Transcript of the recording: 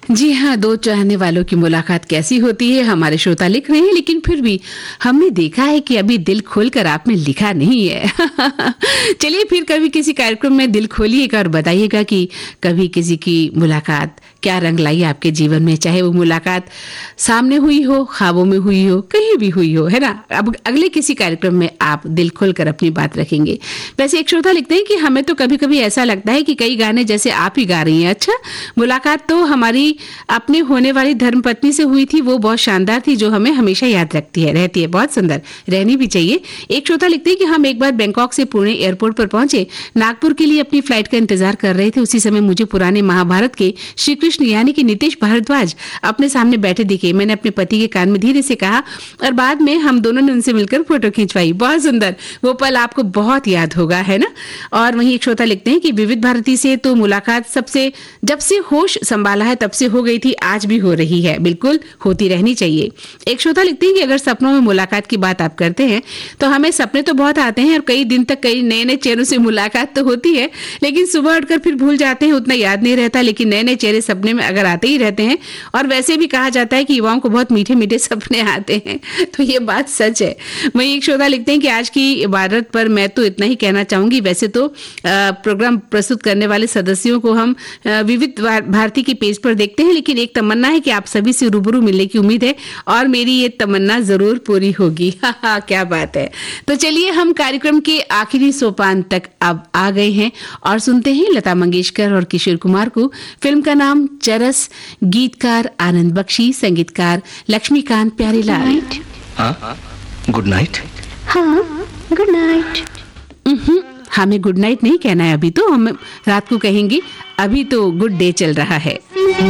जी हाँ, दो चाहने वालों की मुलाकात कैसी होती है, हमारे श्रोता लिख रहे हैं, लेकिन फिर भी हमने देखा है कि अभी दिल खोलकर आपने लिखा नहीं है। चलिए फिर कभी किसी कार्यक्रम में दिल खोलिएगा और बताइएगा कि कभी किसी की मुलाकात क्या रंग लाई आपके जीवन में, चाहे वो मुलाकात सामने हुई हो, ख्वाबों में हुई हो, कहीं भी हुई हो, है ना। अब अगले किसी कार्यक्रम में आप दिल खोलकर अपनी बात रखेंगे। वैसे एक श्रोता लिखते हैं कि हमें तो कभी कभी ऐसा लगता है कि कई गाने जैसे आप ही गा रही हैं। अच्छा, मुलाकात तो हमारी अपने होने वाली धर्मपत्नी से हुई थी, वो बहुत शानदार थी, जो हमें हमेशा याद रहती है, बहुत सुंदर, रहनी भी चाहिए। एक श्रोता लिखते हैं कि हम एक बार बैंकॉक से पुणे एयरपोर्ट पर पहुंचे, नागपुर के लिए अपनी फ्लाइट का इंतजार कर रहे थे। उसी समय मुझे पुराने महाभारत के श्री कृष्ण यानी कि नीतीश भारद्वाज अपने सामने बैठे दिखे। मैंने अपने पति के कान में धीरे से कहा और बाद में हम दोनों ने उनसे मिलकर फोटो खिंचवाई। बहुत सुंदर, वो पल आपको बहुत याद होगा, है ना। और वहीं एक श्रोता लिखते हैं कि विविध भारती से तो मुलाकात सबसे जब से होश संभाला है तब से हो गई थी, आज भी हो रही है, बिल्कुल होती रहनी चाहिए। एक श्रोता लिखते हैं कि अगर सपनों में मुलाकात की बात आप करते हैं तो हमें सपने तो बहुत आते हैं और कई दिन तक कई नए नए चेहरों से मुलाकात तो होती है, लेकिन सुबह उठकर फिर भूल जाते हैं, उतना याद नहीं रहता। लेकिन नए नए चेहरे सपने में अगर आते ही रहते हैं, और वैसे भी कहा जाता है कि युवाओं को बहुत मीठे मीठे सपने आते हैं, तो ये बात सच है। वहीं एक श्रोता लिखते हैं कि आज की इबादत पर मैं तो इतना ही कहना चाहूंगी, वैसे तो प्रोग्राम प्रस्तुत करने वाले सदस्यों को हम विविध भारती के पेज पर देखते हैं, लेकिन एक तमन्ना है कि आप सभी से रूबरू मिलने की उम्मीद है और मेरी ये तमन्ना जरूर पूरी होगी। क्या बात है। तो चलिए हम कार्यक्रम के आखिरी सोपान तक अब आ गए हैं और सुनते हैं लता मंगेशकर और किशोर कुमार को। फिल्म का नाम चरस, गीतकार आनंद बख्शी, संगीतकार लक्ष्मीकांत प्यारेलाल। Good night. हाँ, गुड नाइट। हमें गुड नाइट नहीं कहना है, अभी तो हम रात को कहेंगे, अभी तो गुड डे चल रहा है।